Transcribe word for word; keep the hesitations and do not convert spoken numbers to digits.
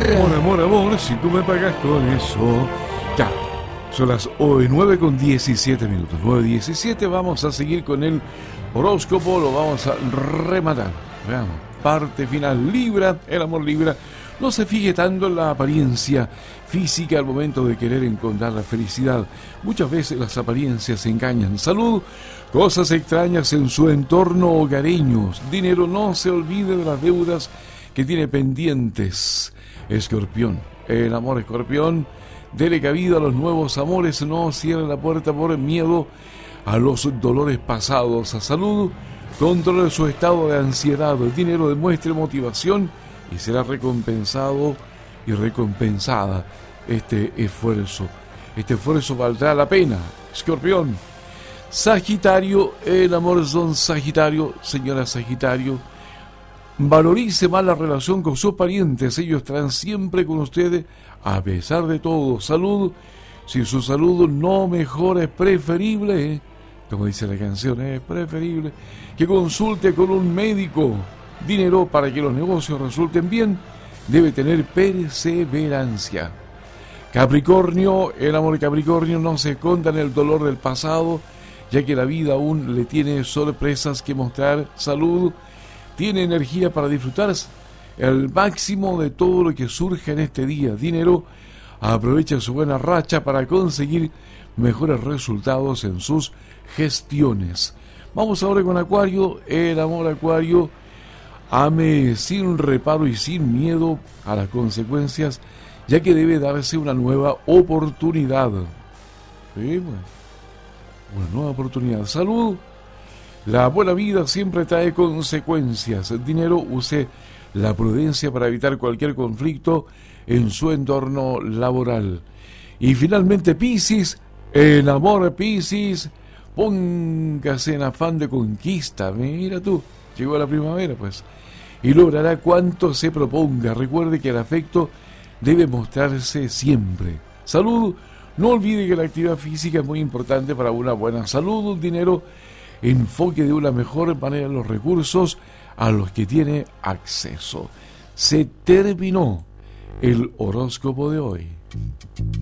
Amor, amor, amor, si tú me pagas con eso. Ya, son las nueve con diecisiete minutos. nueve diecisiete, vamos a seguir con el horóscopo, lo vamos a rematar. Veamos, parte final. Libra, el amor Libra. No se fije tanto en la apariencia física al momento de querer encontrar la felicidad. Muchas veces las apariencias engañan. Salud, cosas extrañas en su entorno hogareño. Dinero, no se olvide de las deudas que tiene pendientes. Escorpión, el amor Escorpión, dele cabida a los nuevos amores, no cierre la puerta por miedo a los dolores pasados. A salud, controle su estado de ansiedad. El dinero, demuestre motivación y será recompensado y recompensada este esfuerzo. Este esfuerzo valdrá la pena. Escorpión. Sagitario, el amor son Sagitario, señora Sagitario. Valorice más la relación con sus parientes, ellos estarán siempre con ustedes a pesar de todo. Salud, si su salud no mejora es preferible, ¿eh? como dice la canción, es preferible que consulte con un médico. Dinero, para que los negocios resulten bien, debe tener perseverancia. Capricornio, el amor de Capricornio, no se esconda en el dolor del pasado, ya que la vida aún le tiene sorpresas que mostrar. Salud, tiene energía para disfrutar el máximo de todo lo que surge en este día. Dinero, aprovecha su buena racha para conseguir mejores resultados en sus gestiones. Vamos ahora con Acuario, el amor Acuario. Ame sin reparo y sin miedo a las consecuencias, ya que debe darse una nueva oportunidad. Sí, bueno, una nueva oportunidad. Salud, la buena vida siempre trae consecuencias. El dinero, use la prudencia para evitar cualquier conflicto en su entorno laboral. Y finalmente Piscis, el amor Piscis, póngase en afán de conquista. Mira tú, llegó la primavera pues, y logrará cuanto se proponga. Recuerde que el afecto debe mostrarse siempre. Salud, no olvide que la actividad física es muy importante para una buena salud. Dinero, enfoque de una mejor manera los recursos a los que tiene acceso. Se terminó el horóscopo de hoy.